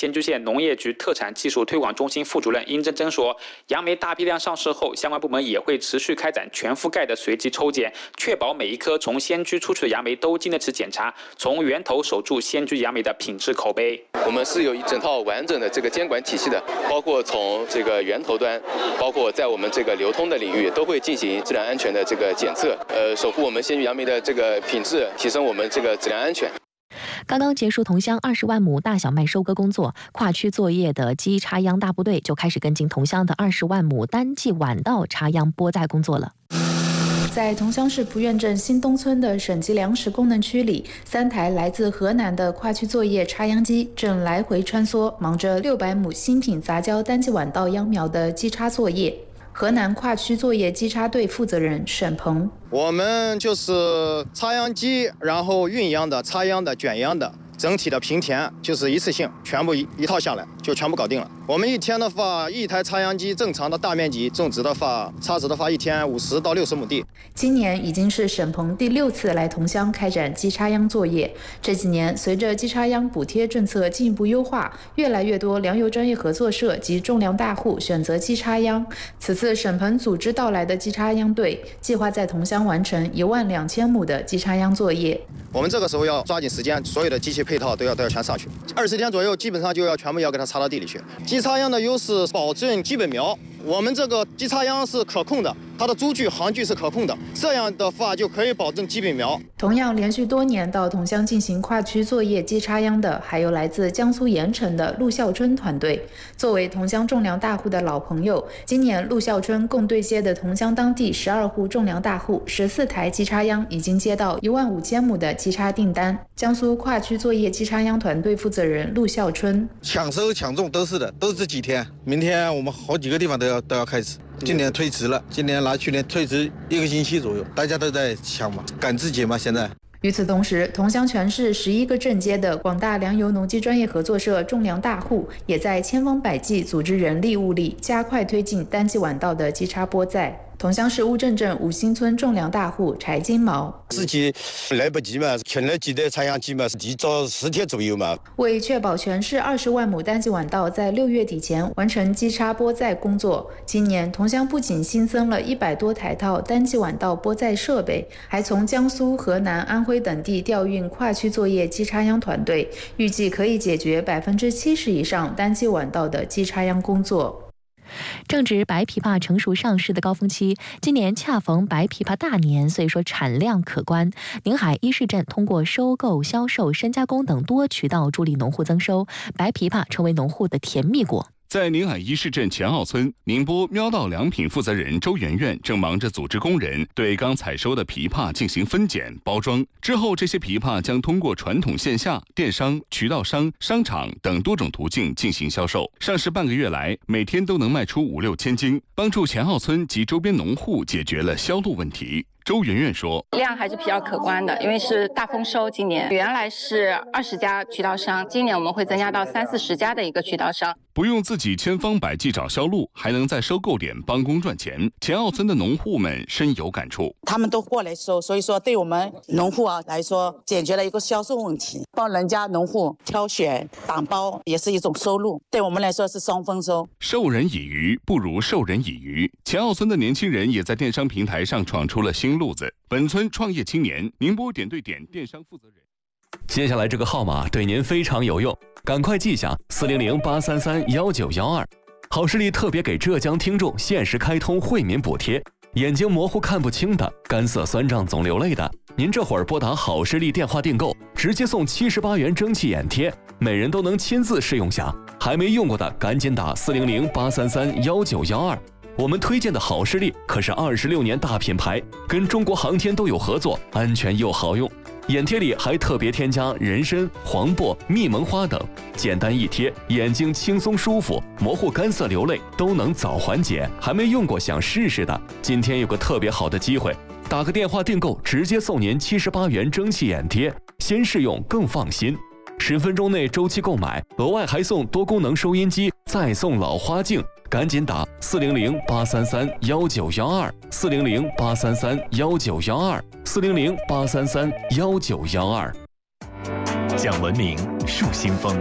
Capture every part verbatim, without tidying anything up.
仙居县农业局特产技术推广中心副主任殷真真说，杨梅大批量上市后，相关部门也会持续开展全覆盖的随机抽检，确保每一颗从仙居出去的杨梅都经得起检查，从源头守住仙居杨梅的品质口碑。 我们是有一整套完整的这个监管体系的，包括从这个源头端，包括在我们这个流通的领域，都会进行质量安全的这个检测，呃，守护我们仙居杨梅的这个品质，提升我们这个质量安全。 刚刚结束桐乡二十万亩大小麦收割工作，跨区作业的机插秧大部队就开始跟进桐乡的二十万亩单季晚稻插秧播载工作了。 在桐乡市蒲院镇新东村的省级粮食功能区里，三台来自河南的跨区作业插秧机正来回穿梭，忙着六百亩新品杂交单季晚稻秧苗的机插作业。河南跨区作业机插队负责人沈鹏： 我们就是插秧机，然后运秧的、插秧的、卷秧的，整体的平田就是一次性，全部一一套下来就全部搞定了。我们一天的话，一台插秧机正常的大面积种植的话，插植的话，一天五十到六十亩地。 今年已经是沈鹏第六次来桐乡开展机插秧作业。这几年，随着机插秧补贴政策进一步优化，越来越多粮油专业合作社及种粮大户选择机插秧。此次沈鹏组织到来的机插秧队，计划在桐乡完成一万两千亩的机插秧作业。 我们这个时候要抓紧时间，所有的机器配套都要都要全上去，二十天左右，基本上就要全部要给它插到地里去。机插秧的优势保证基本苗，我们这个机插秧是可控的，它的株距、行距是可控的，这样的话就可以保证基本苗。 同样连续多年到桐乡进行跨区作业机插秧的，还有来自江苏盐城的陆孝春团队。作为桐乡种粮大户的老朋友，今年陆孝春共对接的桐乡当地十二户种粮大户十四台机插秧已经接到一万五千亩的机插订单。江苏跨区作业机插秧团队负责人陆孝春： 抢收抢种都是的，都是这几天，明天我们好几个地方都要都要开始。今年推迟了，今年拿去年推迟一个星期左右，大家都在抢嘛，赶自己嘛，现在。 与此同时，桐乡全市十一个镇街的广大粮油农机专业合作社种粮大户，也在千方百计组织人力物力，加快推进单季晚稻的机插播载。桐乡市乌镇镇五星村种粮大户柴金毛： 自己来不及嘛，请了几台插秧机嘛，提早十天左右嘛。 为确保全市二十万亩单季晚稻在六月底前完成机插播载工作，今年桐乡不仅新增了一百多台套单季晚稻播载设备，还从江苏、河南、安徽等地调运跨区作业机插秧团队，预计可以解决百分之七十以上单季晚稻的机插秧工作。 正值白枇杷成熟上市的高峰期，今年恰逢白枇杷大年，所以说产量可观。宁海伊势镇通过收购、销售、深加工等多渠道助力农户增收，白枇杷成为农户的甜蜜果。 在宁海伊势镇前澳村，宁波喵道良品负责人周媛媛正忙着组织工人对刚采收的枇杷进行分拣、包装。之后，这些枇杷将通过传统线下、电商、渠道商、商场等多种途径进行销售。上市半个月来，每天都能卖出五六千斤，帮助前澳村及周边农户解决了销路问题。周媛媛说， 量还是比较可观的，因为是大丰收。今年原来是二十家渠道商，今年我们会增加到三四十家的一个渠道商。 不用自己千方百计找销路，还能在收购点帮工赚钱，前澳村的农户们深有感触。 他们都过来收，所以说对我们农户啊来说，解决了一个销售问题，帮人家农户挑选、打包，也是一种收入，对我们来说是双丰收。 授人以鱼不如授人以渔，前澳村的年轻人也在电商平台上闯出了新路子。本村创业青年，宁波点对点电商负责人。 接下来这个号码对您非常有用，赶快记下四零零八三三幺九幺二。好视力特别给浙江听众限时开通惠民补贴，眼睛模糊看不清的、干涩酸胀总流泪的，您这会儿拨打好视力电话订购，直接送七十八元蒸汽眼贴，每人都能亲自试用下。还没用过的赶紧打四零零八三三幺九幺二。我们推荐的好视力可是二十六年大品牌，跟中国航天都有合作，安全又好用。眼贴里还特别添加人参、黄柏、蜜蒙花等，简单一贴，眼睛轻松舒服，模糊干涩流泪都能早缓解。还没用过想试试的，今天有个特别好的机会，打个电话订购，直接送您七十八元蒸汽眼贴，先试用更放心。十分钟内周期购买，额外还送多功能收音机，再送老花镜。赶紧打四零零八三三幺九幺二，四零零八三三幺九幺二，四零零八三三幺九幺二。 讲文明，树新风，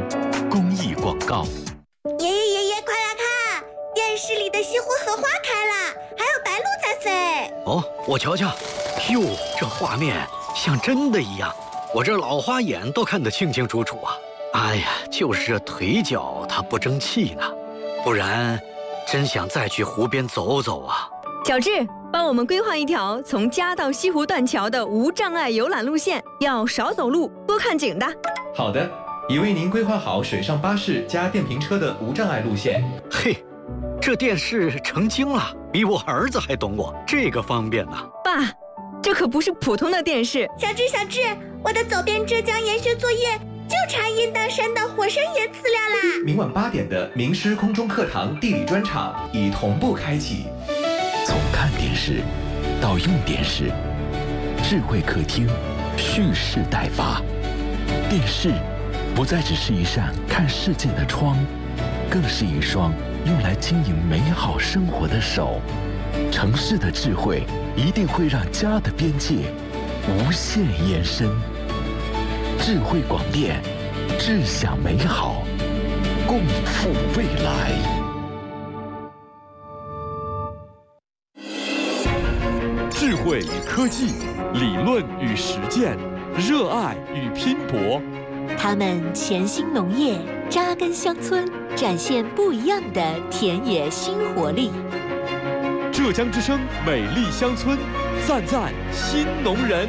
公益广告。 爷爷爷爷，快来看，电视里的西湖荷花开了，还有白鹭在飞。 哦，我瞧瞧，哟，这画面像真的一样，我这老花眼都看得清清楚楚啊。哎呀，就是这腿脚它不争气呢，不然真想再去湖边走走啊。 小智，帮我们规划一条从家到西湖断桥的无障碍游览路线，要少走路，多看景的。 好的，已为您规划好水上巴士加电瓶车的无障碍路线。 嘿，这电视成精了，比我儿子还懂我，这个方便呢。 爸，这可不是普通的电视。 小智，小智，我的走遍浙江研学作业就差阴当山的火山岩资料啦。 明晚八点的名师空中课堂地理专场已同步开启。 从看电视到用电视，智慧客厅蓄势待发。电视不再只是一扇看世界的窗，更是一双用来经营美好生活的手。城市的智慧一定会让家的边界无限延伸。智慧广电，智享美好，共赴未来。 智慧与科技，理论与实践，热爱与拼搏。 他们潜心农业，扎根乡村，展现不一样的田野新活力。 浙江之声美丽乡村，赞赞新农人。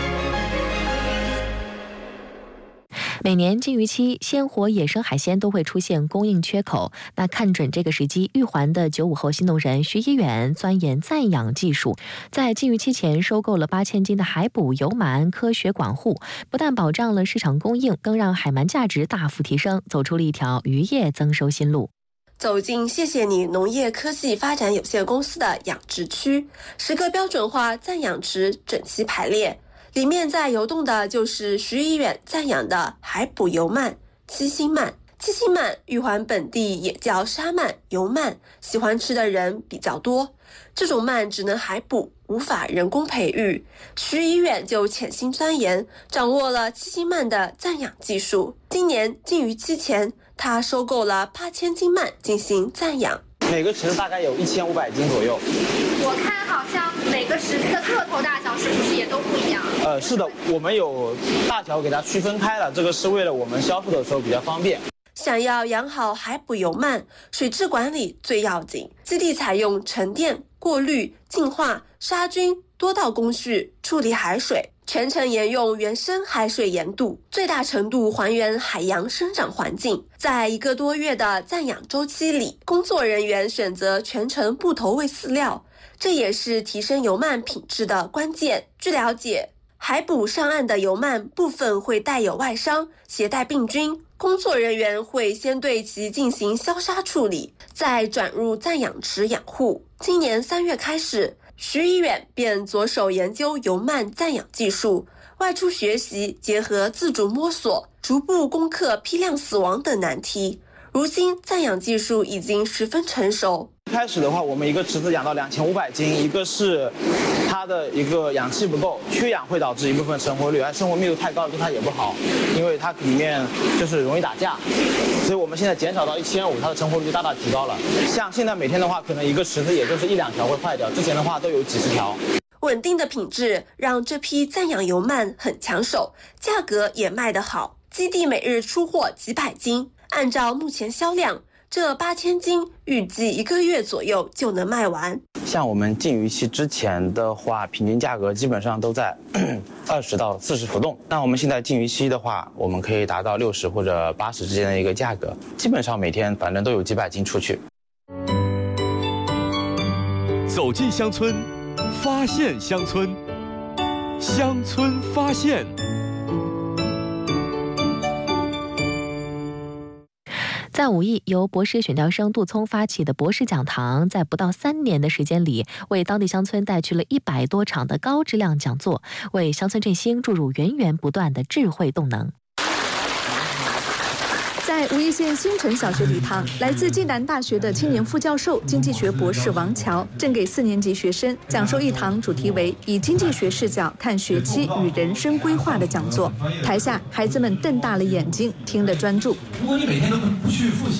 每年禁渔期，鲜活野生海鲜都会出现供应缺口。那看准这个时机，玉环的九五后新农人徐一远钻研暂养技术，在禁渔期前收购了八千斤的海捕油鳗，科学管护，不但保障了市场供应，更让海鳗价值大幅提升，走出了一条渔业增收新路。 走进谢谢你农业科技发展有限公司的养殖区，十个标准化暂养池整齐排列。里面在游动的就是徐一远暂养的海捕油鳗七星鳗。七星鳗玉环本地也叫沙鳗、油鳗，喜欢吃的人比较多。这种鳗只能海捕，无法人工培育。徐一远就潜心钻研，掌握了七星鳗的暂养技术。今年禁渔期前，他收购了八千斤鳗进行暂养。 每个池大概有一千五百斤左右。 我看好像每个池子的个头大小是不是也都不一样？ 呃，是的，我们有大小给它区分开了，这个是为了我们销售的时候比较方便。 想要养好海捕油鳗，水质管理最要紧。基地采用沉淀、过滤、净化、杀菌多道工序处理海水，全程沿用原生海水盐度，最大程度还原海洋生长环境。在一个多月的暂养周期里，工作人员选择全程不投喂饲料，这也是提升油鳗品质的关键。据了解，海捕上岸的油鳗部分会带有外伤，携带病菌，工作人员会先对其进行消杀处理，再转入暂养池养护。今年三月开始，徐一远便着手研究油鳗暂养技术，外出学习，结合自主摸索，逐步攻克批量死亡等难题。如今暂养技术已经十分成熟。 开始的话，我们一个池子养到两千五百斤，一个是它的一个氧气不够，缺氧会导致一部分成活率，而生活密度太高对它也不好，因为它里面就是容易打架，所以我们现在减少到一千五，它的成活率就大大提高了。像现在每天的话，可能一个池子也就是一两条会坏掉，之前的话都有几十条。 稳定的品质让这批暂养油鳗很抢手，价格也卖得好，基地每日出货几百斤，按照目前销量，这八千斤预计一个月左右就能卖完。 像我们禁渔期之前的话，平均价格基本上都在二十到四十浮动。那我们现在禁渔期的话，我们可以达到六十或者八十之间的一个价格，基本上每天反正都有几百斤出去。 走进乡村，发现乡村，乡村发现。 在武义，由博士选调生杜聪发起的博士讲堂，在不到三年的时间里，为当地乡村带去了一百多场的高质量讲座，为乡村振兴注入源源不断的智慧动能。 在在武义县新城小学礼堂，来自暨南大学的青年副教授、经济学博士王乔正给四年级学生讲授一堂主题为“以经济学视角看学期与人生规划”的讲座。台下孩子们瞪大了眼睛，听得专注。 如果你每天都不去复习。